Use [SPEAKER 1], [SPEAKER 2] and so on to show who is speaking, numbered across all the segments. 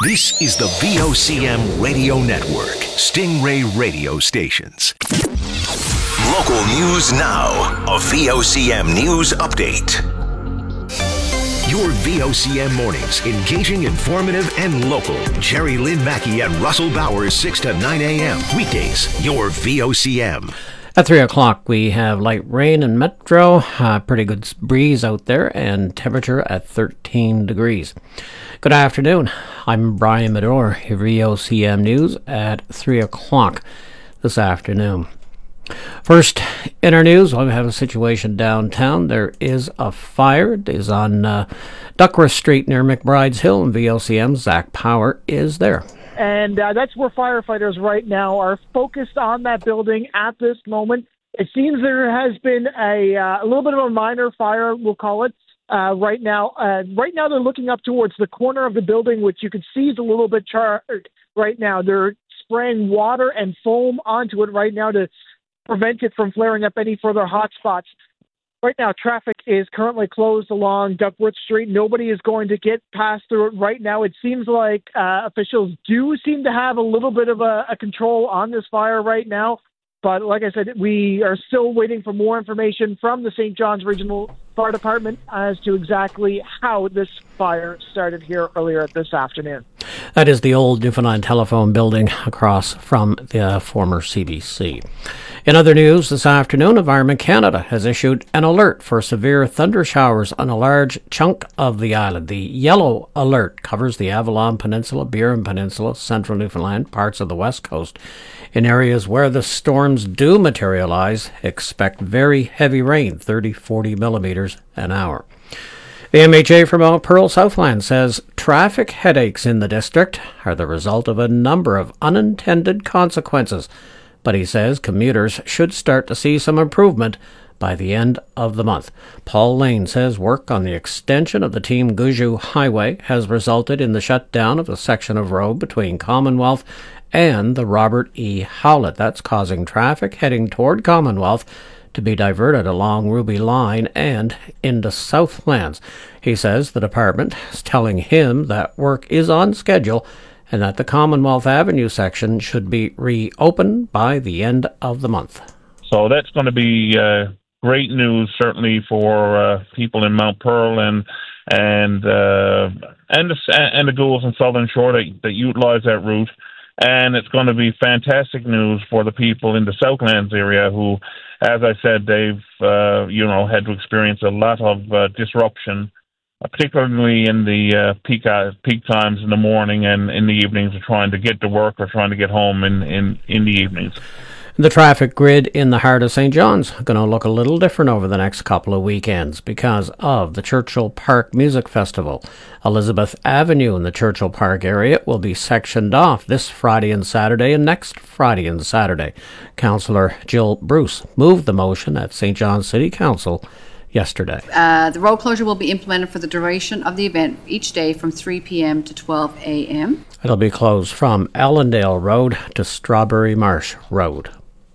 [SPEAKER 1] This is the VOCM Radio Network, Stingray Radio Stations. Local news now. A VOCM news update. Your VOCM mornings, engaging, informative, and local. Jerry Lynn Mackey and Russell Bowers, 6 to 9 a.m. Weekdays, your VOCM.
[SPEAKER 2] At 3 o'clock, we have light rain in Metro, pretty good breeze out there, and temperature at 13 degrees. Good afternoon. I'm Brian Medore, your VOCM News at 3 o'clock this afternoon. First, in our news, we have a situation downtown. There is a fire. It is on Duckworth Street near McBride's Hill, and VOCM Zach Power is there.
[SPEAKER 3] And that's where firefighters right now are focused on that building at this moment. It seems there has been a little bit of a minor fire, we'll call it, right now. Right now they're looking up towards the corner of the building, which you can see is a little bit charred right now. They're spraying water and foam onto it right now to prevent it from flaring up any further hot spots. Right now, traffic is currently closed along Duckworth Street. Nobody is going to get past through it right now. It seems like officials do seem to have a little bit of a control on this fire right now. But like I said, we are still waiting for more information from the St. John's Regional Fire Department as to exactly how this fire started here earlier this afternoon.
[SPEAKER 2] That is the old Newfoundland Telephone building across from the former CBC. In other news, this afternoon, Environment Canada has issued an alert for severe thunder showers on a large chunk of the island. The yellow alert covers the Avalon Peninsula, Burin Peninsula, central Newfoundland, parts of the west coast. In areas where the storms do materialize, expect very heavy rain, 30-40 millimeters an hour. The MHA for Mount Pearl Southland says traffic headaches in the district are the result of a number of unintended consequences, but he says commuters should start to see some improvement by the end of the month. Paul Lane says work on the extension of the Team Guju Highway has resulted in the shutdown of a section of road between Commonwealth and the Robert E. Howlett. That's causing traffic heading toward Commonwealth to be diverted along Ruby Line and into Southlands. He says the department is telling him that work is on schedule and that the Commonwealth Avenue section should be reopened by the end of the month.
[SPEAKER 4] So that's going to be great news, certainly for people in Mount Pearl and the Gould's and Southern Shore that utilize that route. And it's going to be fantastic news for the people in the Southlands area who, as I said, they've had to experience a lot of disruption, particularly in the peak times in the morning and in the evenings, trying to get to work or trying to get home in the evenings.
[SPEAKER 2] The traffic grid in the heart of St. John's going to look a little different over the next couple of weekends because of the Churchill Park Music Festival. Elizabeth Avenue in the Churchill Park area will be sectioned off this Friday and Saturday and next Friday and Saturday. Councillor Jill Bruce moved the motion at St. John's City Council yesterday.
[SPEAKER 5] The road closure will be implemented for the duration of the event each day from 3 p.m. to 12 a.m.
[SPEAKER 2] It'll be closed from Allendale Road to Strawberry Marsh Road.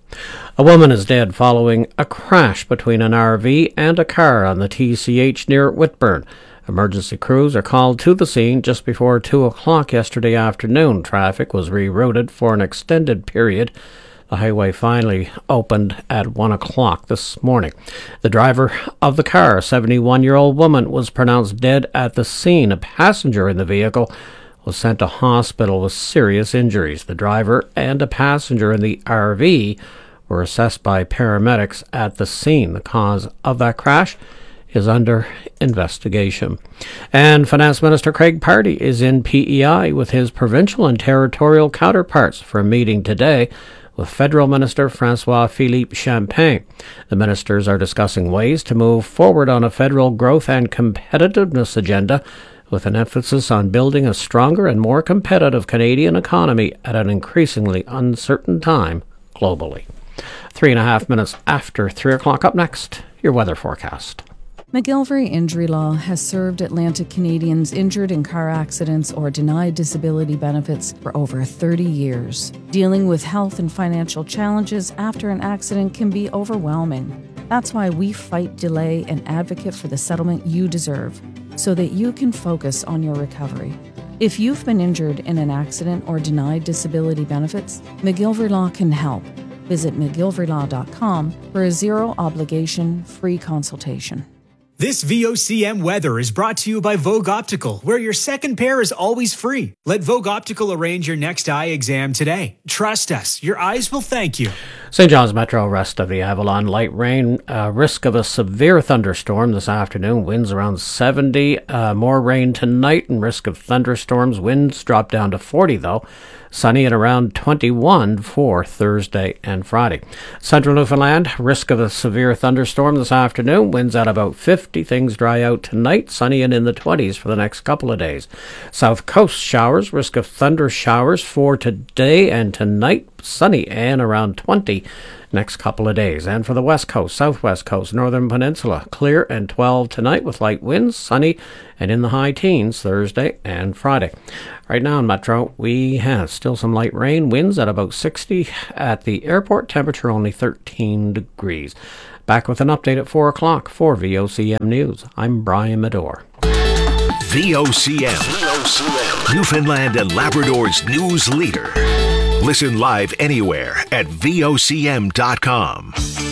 [SPEAKER 2] A woman is dead following a crash between an RV and a car on the TCH near Whitburn. Emergency crews are called to the scene just before 2 o'clock yesterday afternoon. Traffic was rerouted for an extended period. The highway finally opened at 1 o'clock this morning. The driver of the car, a 71-year-old woman, was pronounced dead at the scene. A passenger in the vehicle was sent to hospital with serious injuries. The driver and a passenger in the RV were assessed by paramedics at the scene. The cause of that crash is under investigation. And Finance Minister Craig Pardy is in PEI with his provincial and territorial counterparts for a meeting today with Federal Minister François-Philippe Champagne. The ministers are discussing ways to move forward on a federal growth and competitiveness agenda with an emphasis on building a stronger and more competitive Canadian economy at an increasingly uncertain time globally. 3.5 minutes after 3 o'clock. Up next, your weather forecast.
[SPEAKER 6] McGillivray Injury Law has served Atlantic Canadians injured in car accidents or denied disability benefits for over 30 years. Dealing with health and financial challenges after an accident can be overwhelming. That's why we fight, delay, and advocate for the settlement you deserve, so that you can focus on your recovery. If you've been injured in an accident or denied disability benefits, McGilvery Law can help. Visit mcgilverylaw.com for a zero-obligation, free consultation.
[SPEAKER 7] This VOCM weather is brought to you by Vogue Optical, where your second pair is always free. Let Vogue Optical arrange your next eye exam today. Trust us, your eyes will thank you.
[SPEAKER 2] St. John's Metro, rest of the Avalon, light rain, risk of a severe thunderstorm this afternoon, winds around 70, more rain tonight and risk of thunderstorms, winds drop down to 40 though. Sunny at around 21 for Thursday and Friday. Central Newfoundland, risk of a severe thunderstorm this afternoon. Winds at about 50. Things dry out tonight. Sunny and in the 20s for the next couple of days. South Coast showers, risk of thunder showers for today and tonight. Sunny and around 20 next couple of days. And for the West Coast, Southwest Coast, Northern Peninsula, clear and 12 tonight with light winds, sunny and in the high teens Thursday and Friday. Right now in Metro, we have still some light rain, winds at about 60 at the airport, temperature only 13 degrees. Back with an update at 4 o'clock for VOCM News. I'm Brian Medore.
[SPEAKER 1] VOCM, Newfoundland and Labrador's news leader. Listen live anywhere at VOCM.com.